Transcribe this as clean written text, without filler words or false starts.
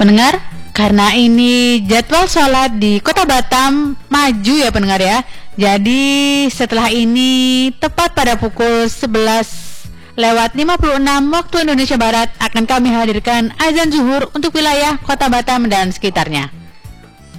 pendengar, karena ini jadwal sholat di Kota Batam maju ya pendengar ya. Jadi setelah ini tepat pada pukul 11:56 waktu Indonesia Barat akan kami hadirkan azan zuhur untuk wilayah Kota Batam dan sekitarnya.